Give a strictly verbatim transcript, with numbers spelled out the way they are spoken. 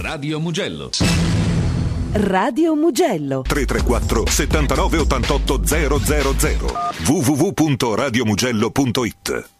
Radio Mugello. Radio Mugello tre tre quattro settantanove ottantotto zero zero zero w w w punto radio mugello punto it.